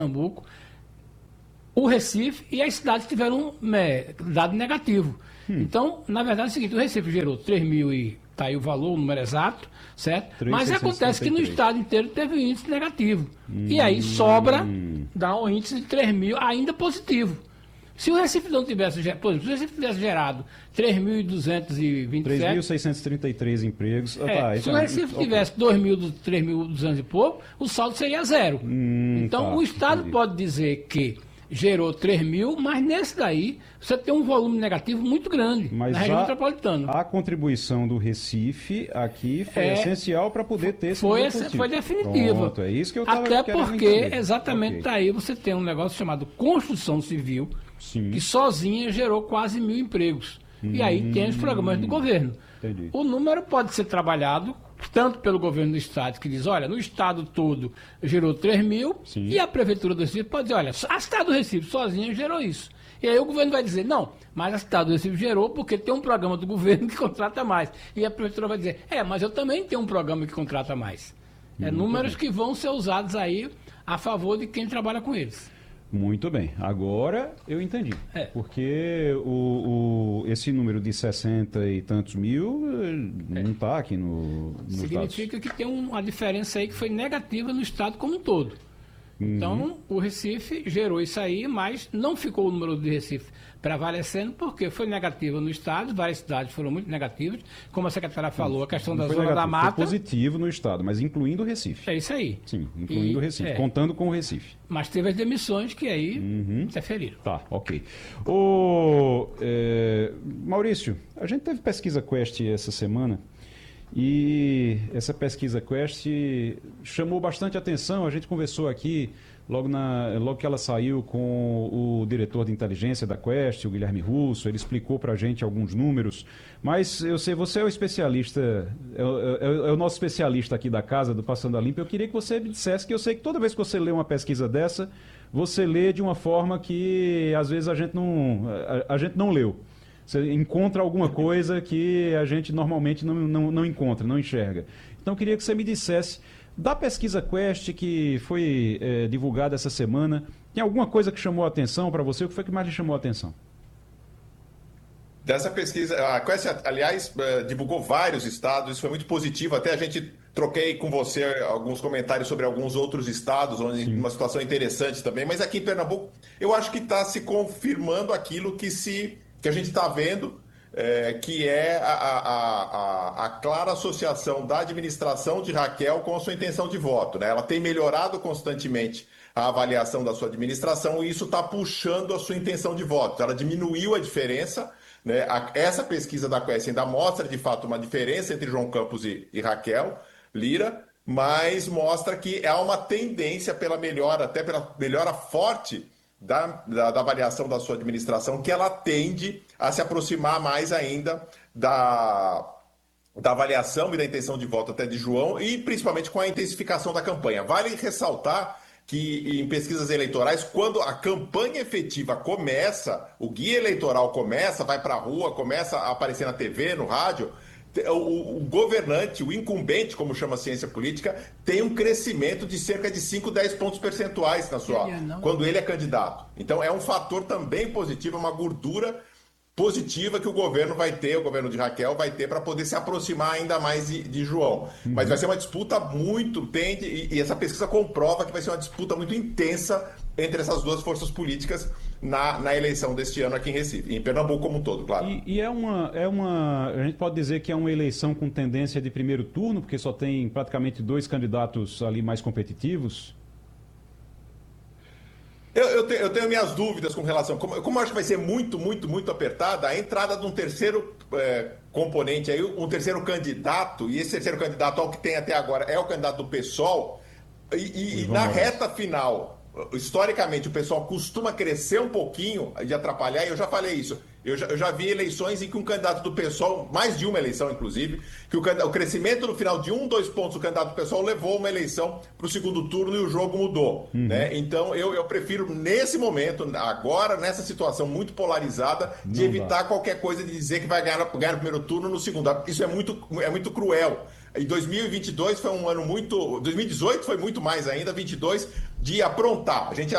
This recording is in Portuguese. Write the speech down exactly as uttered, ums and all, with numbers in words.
Pernambuco, o Recife e as cidades tiveram é, dado negativo. Hum. Então, na verdade, é o seguinte, o Recife gerou três mil e está aí o valor, o número exato, certo? Mas acontece que no estado inteiro teve um índice negativo. Hum. E aí sobra, dá um índice de três mil ainda positivo. Se o Recife não tivesse, por exemplo, se o Recife tivesse gerado três mil duzentos e vinte e sete... três mil seiscentos e trinta e três empregos... É, ah, tá, se o Recife é... tivesse dois mil, três mil e duzentos e pouco, o saldo seria zero. Hum, então, tá, o Estado entendi. Pode dizer que gerou três mil, mas nesse daí você tem um volume negativo muito grande mas na região a, metropolitana. A contribuição do Recife aqui foi é, essencial para poder ter esse foi, essa, foi definitiva. Pronto, é isso que eu tava Até porque, entender. exatamente okay. Daí você tem um negócio chamado construção civil, Sim. que sozinha gerou quase mil empregos. Hum, e aí tem os programas do governo. Entendi. O número pode ser trabalhado tanto pelo governo do estado, que diz, olha, no estado todo gerou três mil, Sim. e a prefeitura do Recife pode dizer, olha, a cidade do Recife sozinha gerou isso. E aí o governo vai dizer, não, mas a cidade do Recife gerou porque tem um programa do governo que contrata mais. E a prefeitura vai dizer, é, mas eu também tenho um programa que contrata mais. É Muito números bem. Que vão ser usados aí a favor de quem trabalha com eles. Muito bem, agora eu entendi, é. Porque o, o, esse número de sessenta e tantos mil é. Não está aqui no, no Significa dados. Que tem uma diferença aí que foi negativa no estado como um todo. Uhum. Então, o Recife gerou isso aí, mas não ficou o número de Recife prevalecendo, porque foi negativo no estado, várias cidades foram muito negativas, como a secretária falou, a questão da zona negativo, da mata. Foi positivo no estado, mas incluindo o Recife. É isso aí. Sim, incluindo e, o Recife, é. Contando com o Recife. Mas teve as demissões que aí uhum. interferiram. Tá, ok. O, é, Maurício, a gente teve pesquisa Quest essa semana, e essa pesquisa Quest chamou bastante atenção. A gente conversou aqui logo, na, logo que ela saiu com o diretor de inteligência da Quest, o Guilherme Russo. Ele explicou para a gente alguns números, mas eu sei, você é o especialista, é, é, é o nosso especialista aqui da casa, do Passando a Limpo. Eu queria que você me dissesse, que eu sei que toda vez que você lê uma pesquisa dessa, você lê de uma forma que às vezes a gente não, a, a gente não leu. Você encontra alguma coisa que a gente normalmente não, não, não encontra, não enxerga. Então, eu queria que você me dissesse, da pesquisa Quest que foi é, divulgada essa semana, tem alguma coisa que chamou a atenção para você? O que foi que mais lhe chamou a atenção? Dessa pesquisa, a Quest, aliás, divulgou vários estados, isso foi muito positivo. Até a gente troquei com você alguns comentários sobre alguns outros estados, onde Sim. uma situação interessante também. Mas aqui em Pernambuco, eu acho que está se confirmando aquilo que se... que a gente está vendo, é, que é a, a, a, a clara associação da administração de Raquel com a sua intenção de voto. Né? Ela tem melhorado constantemente a avaliação da sua administração e isso está puxando a sua intenção de voto. Ela diminuiu a diferença, né? a, essa pesquisa da Quest ainda mostra, de fato, uma diferença entre João Campos e, e Raquel Lira, mas mostra que há uma tendência pela melhora, até pela melhora forte, Da, da, da avaliação da sua administração, que ela tende a se aproximar mais ainda da, da avaliação e da intenção de voto até de João, e principalmente com a intensificação da campanha. Vale ressaltar que em pesquisas eleitorais, quando a campanha efetiva começa, o guia eleitoral começa, vai para a rua, começa a aparecer na T V, no rádio, O, o governante, o incumbente, como chama a ciência política, tem um crescimento de cerca de cinco, dez pontos percentuais na sua, quando ele é candidato. Então é um fator também positivo, uma gordura positiva que o governo vai ter, o governo de Raquel vai ter para poder se aproximar ainda mais de, de João. Uhum. Mas vai ser uma disputa muito, tende, e, e essa pesquisa comprova que vai ser uma disputa muito intensa entre essas duas forças políticas na, na eleição deste ano aqui em Recife, em Pernambuco como um todo, claro. E, e é, uma, é uma... A gente pode dizer que é uma eleição com tendência de primeiro turno, porque só tem praticamente dois candidatos ali mais competitivos? Eu, eu, tenho, eu tenho minhas dúvidas com relação... Como, como eu acho que vai ser muito, muito, muito apertada, a entrada de um terceiro é, componente, aí, um terceiro candidato, e esse terceiro candidato, ao que tem até agora, é o candidato do PSOL, e, e, e na reta final... Historicamente, o pessoal costuma crescer um pouquinho de atrapalhar, e eu já falei isso. Eu já, eu já vi eleições em que um candidato do PSOL, mais de uma eleição inclusive, que o, o crescimento no final de um, dois pontos do candidato do PSOL levou uma eleição para o segundo turno e o jogo mudou. Uhum. Né? Então eu, eu prefiro, nesse momento, agora, nessa situação muito polarizada, de Não evitar dá. qualquer coisa de dizer que vai ganhar, ganhar no primeiro turno no segundo. Isso é muito, é muito cruel. Em dois mil e vinte e dois foi um ano muito... dois mil e dezoito foi muito mais ainda, vinte e dois, de aprontar. A gente